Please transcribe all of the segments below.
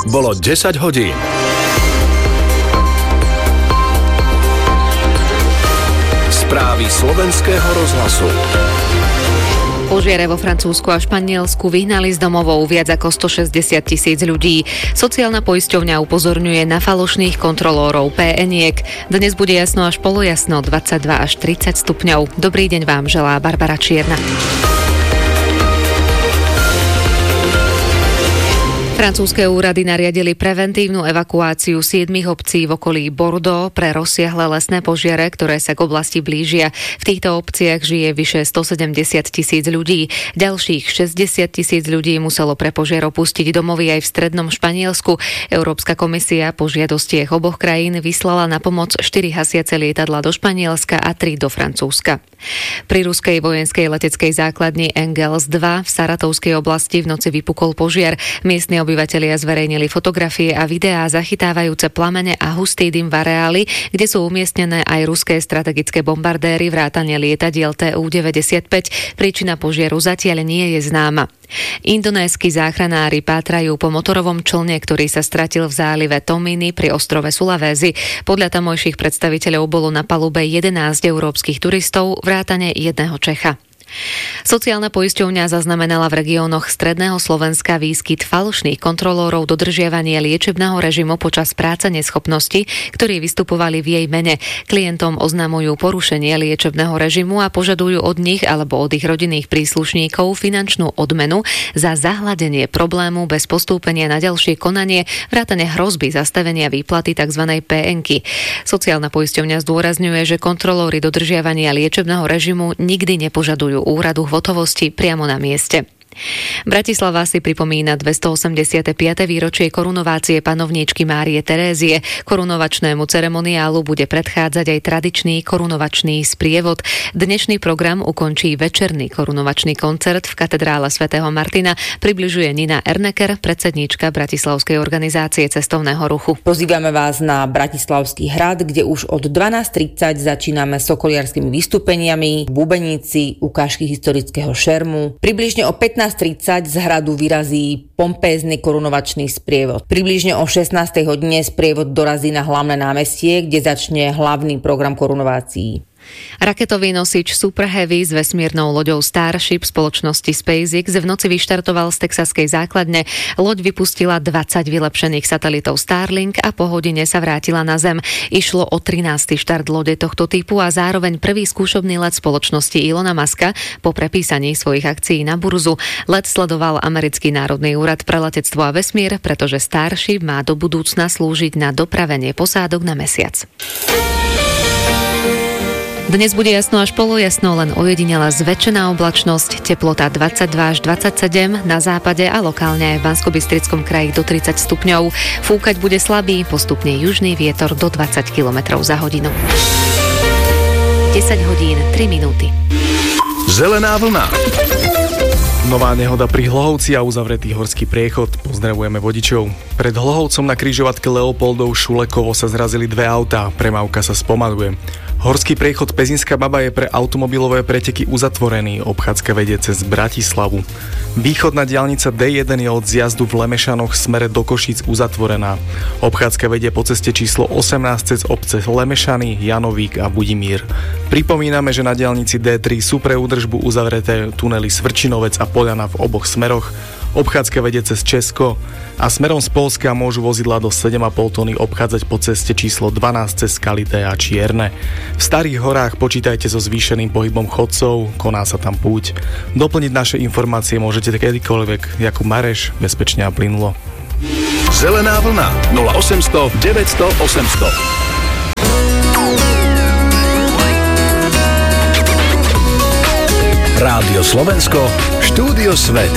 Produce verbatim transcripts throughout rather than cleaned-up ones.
Bolo desať hodín. Správy slovenského rozhlasu. Požiare vo Francúzsku a Španielsku vyhnali z domovov viac ako stošesťdesiat tisíc ľudí. Sociálna poisťovňa upozorňuje na falošných kontrolórov pé eniek. Dnes bude jasno až polojasno, dvadsaťdva až tridsať stupňov. Dobrý deň vám želá Barbara Čierna. Francúzske úrady nariadili preventívnu evakuáciu siedmich obcí v okolí Bordeaux pre rozsiahle lesné požiare, ktoré sa k oblasti blížia. V týchto obciach žije vyše stosedemdesiat tisíc ľudí. Ďalších šesťdesiat tisíc ľudí muselo pre požiar opustiť domovy aj v strednom Španielsku. Európska komisia po žiadostiach oboch krajín vyslala na pomoc štyri hasiace lietadlá do Španielska a tri do Francúzska. Pri ruskej vojenskej leteckej základni Engels dva v Saratovskej oblasti v noci vypukol požiar. Miestni obyvatelia zverejnili fotografie a videá zachytávajúce plamene a hustý dym v areáli, kde sú umiestnené aj ruské strategické bombardéry vrátane lietadiel té ú deväťdesiatpäť. Príčina požiaru zatiaľ nie je známa. Indonésky záchranári pátrajú po motorovom člne, ktorý sa stratil v zálive Tomini pri ostrove Sulawesi. Podľa tamojších predstaviteľov bolo na palube jedenásť európskych turistov, vrátane jedného Čecha. Sociálna poisťovňa zaznamenala v regiónoch stredného Slovenska výskyt falošných kontrolórov dodržiavania liečebného režimu počas práce neschopnosti, ktorí vystupovali v jej mene. Klientom oznamujú porušenie liečebného režimu a požadujú od nich alebo od ich rodinných príslušníkov finančnú odmenu za zahladenie problému bez postúpenia na ďalšie konanie, vrátane hrozby zastavenia výplaty tzv. pé enky. Sociálna poisťovňa zdôrazňuje, že kontrolóri dodržiavania liečebného režimu nikdy nepožadujú úradu v hotovosti priamo na mieste. Bratislava si pripomína dvestoosemdesiate piate výročie korunovácie panovníčky Márie Terézie. Korunovačnému ceremoniálu bude predchádzať aj tradičný korunovačný sprievod. Dnešný program ukončí večerný korunovačný koncert v katedrále svätého Martina, približuje Nina Erneker, predsedníčka Bratislavskej organizácie cestovného ruchu. Pozývame vás na Bratislavský hrad, kde už od dvanásť tridsať začíname sokoliarskymi vystúpeniami, bubeníci, ukážky historického šermu. Približne o pätnásť tridsať z hradu vyrazí pompézny korunovačný sprievod. Približne o šestnástej hodine sprievod dorazí na hlavné námestie, kde začne hlavný program korunovácií. Raketový nosič Super Heavy s vesmírnou loďou Starship spoločnosti SpaceX v noci vyštartoval z texaskej základne. Loď vypustila dvadsať vylepšených satelitov Starlink a po hodine sa vrátila na Zem. Išlo o trinásty štart lode tohto typu a zároveň prvý skúšobný let spoločnosti Ilona Muska po prepísaní svojich akcií na burzu. Let sledoval Americký národný úrad pre letectvo a vesmír, pretože Starship má do budúcna slúžiť na dopravenie posádok na mesiac. Dnes bude jasno až polojasno, len ojedinelá zväčšená oblačnosť, teplota dvadsaťdva až dvadsaťsedem, na západe a lokálne aj v Banskobystrickom kraji do tridsať stupňov. Fúkať bude slabý, postupne južný vietor do dvadsať kilometrov za hodinu. desať hodín, tri minúty. Zelená vlna. Nová nehoda pri Hlohovci a uzavretý horský priechod. Pozdravujeme vodičov. Pred Hlohovcom na križovatke Leopoldov Šulekovo sa zrazili dve autá. Premávka sa spomaluje. Horský priechod Pezinská Baba je pre automobilové preteky uzatvorený. Obchádzka vedie cez Bratislavu. Východná diaľnica dé jeden je od zjazdu v Lemešanoch smere do Košíc uzatvorená. Obchádzka vedie po ceste číslo osemnásť cez obce Lemešany, Janovík a Budimír. Pripomíname, že na diaľnici dé tri sú pre údržbu uzavreté tunely Svrčinovec a Poľana v oboch smeroch. Obchádzka vedie cez Česko a smerom z Poľska môžu vozidlá do sedem a pol tony obchádzať po ceste číslo dvanásť cez Skalité a Čierne. V Starých horách počítajte so zvýšeným pohybom chodcov, koná sa tam púť. Doplniť naše informácie môžete kedykoľvek, Jakub Mareš, bezpečne a plynulo. Zelená vlna nula osemsto deväťsto osemsto. Rádio Slovensko, štúdio Svet.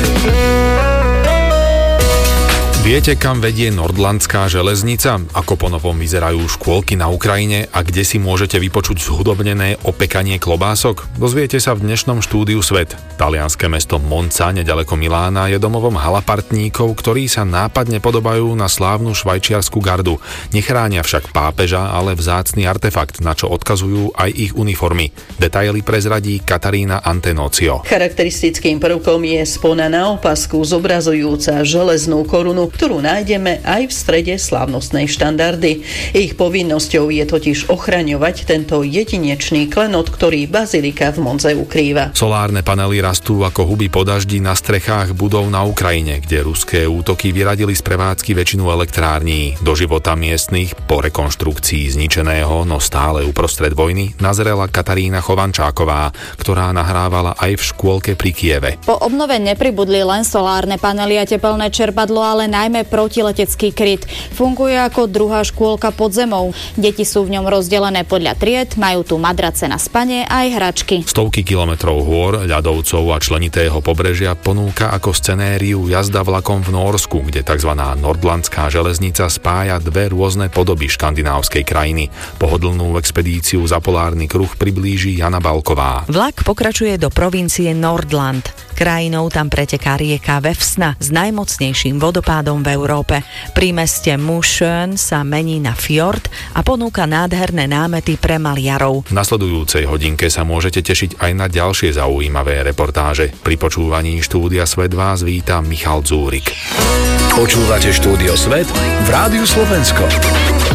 Viete, kam vedie Nordlandská železnica? Ako ponovom vyzerajú škôlky na Ukrajine a kde si môžete vypočuť zhudobnené opekanie klobások? Dozviete sa v dnešnom štúdiu Svet. Talianske mesto Monza, nedaleko Milána, je domovom halapartníkov, ktorí sa nápadne podobajú na slávnu švajčiarsku gardu. Nechránia však pápeža, ale vzácny artefakt, na čo odkazujú aj ich uniformy. Detaily prezradí Katarína Antenócio. Charakteristickým prvkom je spona na opasku zobrazujúca železnú korunu. ktorú nájdeme aj v strede slávnostnej štandardy. Ich povinnosťou je totiž ochraňovať tento jedinečný klenot, ktorý bazilika v Monze ukrýva. Solárne panely rastú ako huby po daždi na strechách budov na Ukrajine, kde ruské útoky vyradili z prevádzky väčšinu elektrární. Do života miestnych po rekonštrukcii zničeného, no stále uprostred vojny, nazrela Katarína Chovančáková, ktorá nahrávala aj v škôlke pri Kieve. Po obnove nepribudli len solárne panely a tepelné čerpadlo, ale najmä protiletecký kryt. Funguje ako druhá škôlka pod zemou. Deti sú v ňom rozdelené podľa tried, majú tu madrace na spanie aj hračky. Stovky kilometrov hôr, ľadovcov a členitého pobrežia ponúka ako scenériu jazda vlakom v Nórsku, kde tzv. Nordlandská železnica spája dve rôzne podoby škandinávskej krajiny. Pohodlnú expedíciu za polárny kruh priblíži Jana Balková. Vlak pokračuje do provincie Nordland. Krajinou tam preteká rieka Vefsna s najmocnejším vodopádom v Európe. Pri meste Mosjøen sa mení na fjord a ponúka nádherné námety pre maliarov. V nasledujúcej hodinke sa môžete tešiť aj na ďalšie zaujímavé reportáže. Pri počúvaní štúdia Svet vás víta Michal Dzúrik. Počúvate štúdio Svet v Rádiu Slovensko.